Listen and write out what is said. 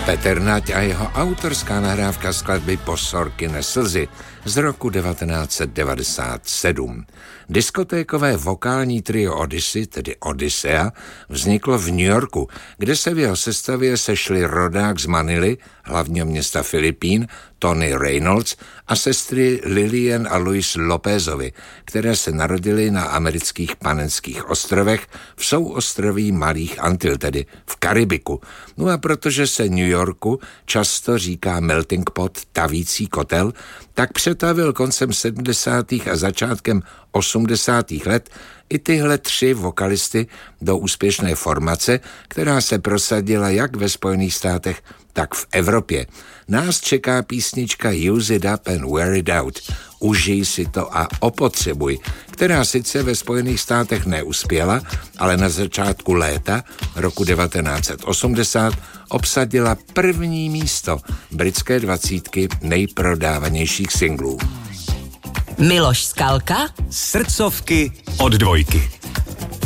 Petr Nať a jeho autorská nahrávka skladby Posorkine slzy z roku 1997. Diskotékové vokální trio Odyssey, tedy Odyssea, vzniklo v New Yorku, kde se v jeho sestavě sešli rodák z Manily, hlavního města Filipín, Tony Reynolds a sestry Lillian a Luis Lopézovi, které se narodily na amerických Panenských ostrovech v souostroví Malých Antil, tedy v Karibiku. No a protože se New Yorku často říká melting pot, tavící kotel, tak přetavil koncem 70. a začátkem 80. let i tyhle tři vokalisty do úspěšné formace, která se prosadila jak ve Spojených státech, tak v Evropě. Nás čeká písnička Use It Up and Wear It Out. Užij si to a opotřebuj, která sice ve Spojených státech neuspěla, ale na začátku léta roku 1980 obsadila první místo britské 20 nejprodávanějších singlů. Miloš Skalka, Srdcovky od Dvojky.